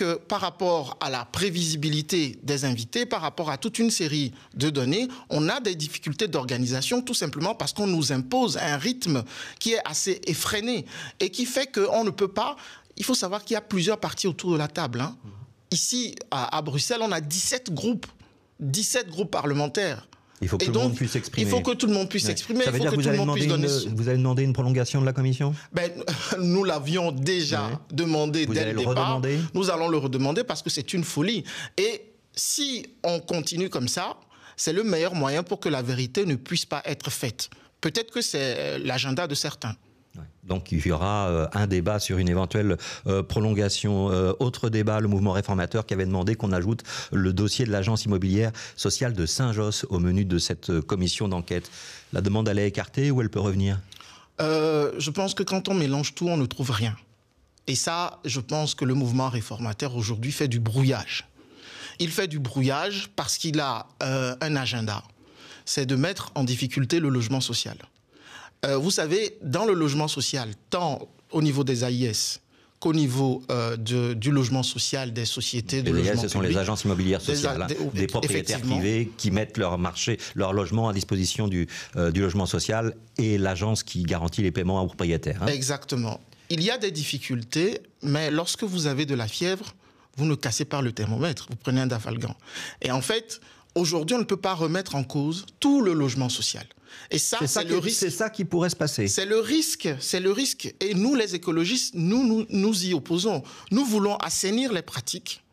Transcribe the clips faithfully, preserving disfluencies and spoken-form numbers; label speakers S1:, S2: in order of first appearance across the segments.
S1: que par rapport à la prévisibilité des invités, par rapport à toute une série de données, on a des difficultés d'organisation tout simplement parce qu'on nous impose un rythme qui est assez effréné et qui fait qu'on ne peut pas... Il faut savoir qu'il y a plusieurs parties autour de la table. Hein. Ici, à, à Bruxelles, on a dix-sept groupes, dix-sept groupes parlementaires.
S2: Il faut que
S1: et
S2: tout
S1: donc,
S2: le monde puisse s'exprimer.
S1: Il faut que tout le monde puisse s'exprimer.
S2: Ça veut
S1: il faut
S2: dire que,
S1: que
S2: vous,
S1: tout
S2: allez
S1: le monde puisse
S2: une,
S1: donner...
S2: vous allez demander une prolongation de la commission?
S1: Ben, nous l'avions déjà oui. demandé
S2: vous
S1: dès
S2: allez
S1: le
S2: le
S1: départ.
S2: Redemander?
S1: Nous allons le redemander parce que c'est une folie. Et si on continue comme ça, c'est le meilleur moyen pour que la vérité ne puisse pas être faite. Peut-être que c'est l'agenda de certains.
S2: Donc il y aura euh, un débat sur une éventuelle euh, prolongation. Euh, autre débat, le mouvement réformateur qui avait demandé qu'on ajoute le dossier de l'agence immobilière sociale de Saint-Josse au menu de cette euh, commission d'enquête. La demande, elle est écartée ou elle peut revenir?
S1: euh, Je pense que quand on mélange tout, on ne trouve rien. Et ça, je pense que le mouvement réformateur aujourd'hui fait du brouillage. Il fait du brouillage parce qu'il a euh, un agenda. C'est de mettre en difficulté le logement social. Euh, vous savez, dans le logement social, tant au niveau des A I S qu'au niveau euh, de, du logement social des sociétés de
S2: les
S1: logement
S2: A I S, ce sont
S1: public,
S2: les agences immobilières sociales, des, hein, des, des propriétaires privés qui mettent leur marché, leur logement à disposition du, euh, du logement social et l'agence qui garantit les paiements aux propriétaires. Hein.
S1: Exactement. Il y a des difficultés, mais lorsque vous avez de la fièvre, vous ne cassez pas le thermomètre, vous prenez un dafalgan. Et en fait, aujourd'hui, on ne peut pas remettre en cause tout le logement social. Et ça, c'est,
S2: ça
S1: c'est le risque.
S2: C'est ça qui pourrait se passer.
S1: C'est le risque, c'est le risque. Et nous, les écologistes, nous, nous, nous y opposons. Nous voulons assainir les pratiques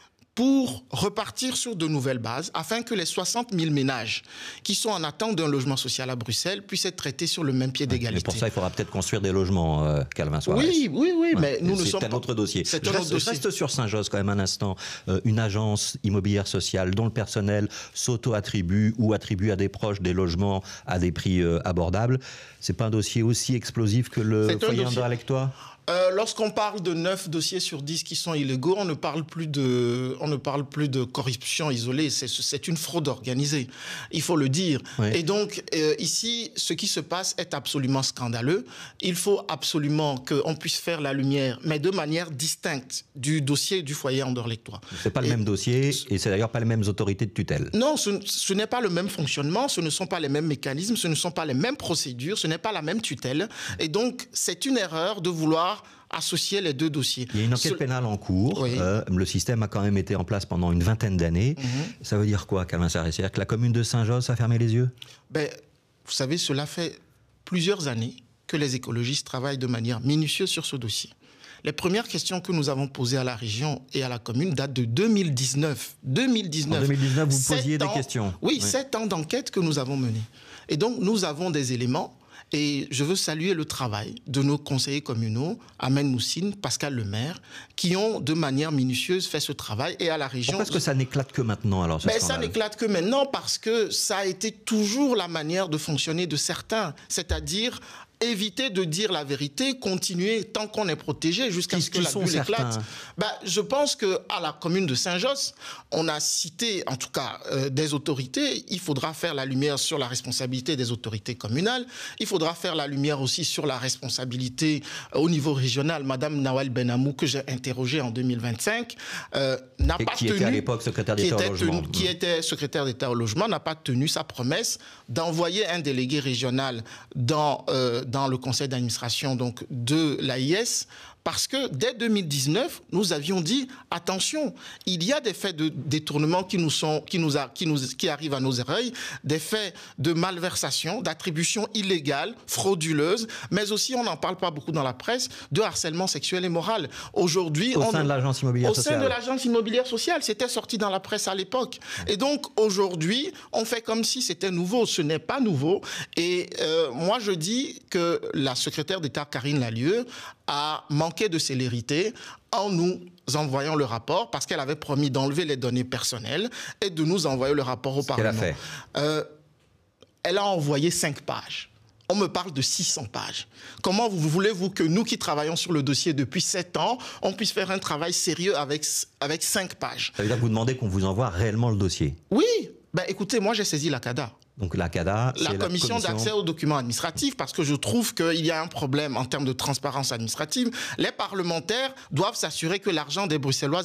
S1: pour repartir sur de nouvelles bases, afin que les soixante mille ménages qui sont en attente d'un logement social à Bruxelles puissent être traités sur le même pied d'égalité.
S2: Mais pour ça, il faudra peut-être construire des logements, euh, Calvin Soares.
S1: Oui, oui, oui, ouais. mais nous ne sommes pas...
S2: C'est un autre dossier.
S1: C'est
S2: je,
S1: un
S2: reste,
S1: autre dossier.
S2: je reste sur Saint-Josse quand même un instant. Euh, une agence immobilière sociale dont le personnel s'auto-attribue ou attribue à des proches des logements à des prix euh, abordables. C'est pas un dossier aussi explosif que le
S1: c'est
S2: foyer Anderlecht-Toi ?
S1: Euh, lorsqu'on parle de neuf dossiers sur dix qui sont illégaux, on ne parle plus de, on ne parle plus de corruption isolée, c'est, c'est une fraude organisée, il faut le dire. Oui. Et donc, euh, ici, ce qui se passe est absolument scandaleux. Il faut absolument qu'on puisse faire la lumière, mais de manière distincte du dossier du foyer Anderlecht-Toi.
S2: C'est pas le et, même dossier et c'est d'ailleurs pas les mêmes autorités de tutelle.
S1: Non, ce, ce n'est pas le même fonctionnement, ce ne sont pas les mêmes mécanismes, ce ne sont pas les mêmes procédures, ce n'est pas la même tutelle. Et donc, c'est une erreur de vouloir associer les deux dossiers.
S2: Il y a une enquête Ce... pénale en cours.
S1: Oui.
S2: Euh, le système a quand même été en place pendant une vingtaine d'années. Mm-hmm. Ça veut dire quoi, Calvin Soares? C'est-à-dire que la commune de Saint-Josse a fermé les yeux?
S1: Ben, vous savez, cela fait plusieurs années que les écologistes travaillent de manière minutieuse sur ce dossier. Les premières questions que nous avons posées à la région et à la commune datent de deux mille dix-neuf. deux mille dix-neuf.
S2: En deux mille dix-neuf, vous posiez ans, des questions.
S1: Oui, oui, sept ans d'enquête que nous avons menés. Et donc, nous avons des éléments. Et je veux saluer le travail de nos conseillers communaux, Amen Moussine, Pascal Lemaire, qui ont de manière minutieuse fait ce travail. Et à la région...
S2: Pourquoi est-ce que ça n'éclate que maintenant alors ce
S1: ben, Ça n'éclate que maintenant parce que ça a été toujours la manière de fonctionner de certains. C'est-à-dire éviter de dire la vérité, continuer tant qu'on est protégé jusqu'à ce que la bulle éclate. Ben, je pense qu'à la commune de Saint-Josse, on a cité, en tout cas, euh, des autorités. Il faudra faire la lumière sur la responsabilité des autorités communales. Il faudra faire la lumière aussi sur la responsabilité euh, au niveau régional. Madame Nawal Benamou, que j'ai interrogée en deux mille vingt-cinq, euh, n'a
S2: Et
S1: pas
S2: qui
S1: tenu...
S2: était à l'époque secrétaire d'État au logement.
S1: Tenu, qui était secrétaire d'État au logement, n'a pas tenu sa promesse d'envoyer un délégué régional dans... Euh, dans le conseil d'administration donc, de l'A I S, parce que dès deux mille dix-neuf, nous avions dit, attention, il y a des faits de détournement qui, nous sont, qui, nous a, qui, nous, qui arrivent à nos oreilles, des faits de malversation, d'attribution illégale, frauduleuse, mais aussi, on n'en parle pas beaucoup dans la presse, de harcèlement sexuel et moral. Aujourd'hui,
S2: au
S1: on,
S2: sein de l'agence immobilière
S1: au
S2: sociale.
S1: sein de l'agence immobilière sociale, c'était sorti dans la presse à l'époque. Et donc, aujourd'hui, on fait comme si c'était nouveau. Ce n'est pas nouveau. Et euh, moi, je dis que la secrétaire d'État, Karine Lallieu, a manqué de célérité en nous envoyant le rapport, parce qu'elle avait promis d'enlever les données personnelles et de nous envoyer le rapport au
S2: Ce
S1: Parlement.
S2: qu'elle a fait.
S1: Euh, elle a envoyé cinq pages. On me parle de six cents pages. Comment vous voulez-vous que nous qui travaillons sur le dossier depuis sept ans, on puisse faire un travail sérieux avec, avec cinq pages?
S2: Ça veut dire que vous demandez qu'on vous envoie réellement le dossier?
S1: Oui. Ben, écoutez, moi j'ai saisi l'A C A D A.
S2: Donc l'A C A D A,
S1: la
S2: c'est
S1: commission,
S2: la commission
S1: d'accès aux documents administratifs, parce que je trouve qu'il y a un problème en termes de transparence administrative. Les parlementaires doivent s'assurer que l'argent des Bruxellois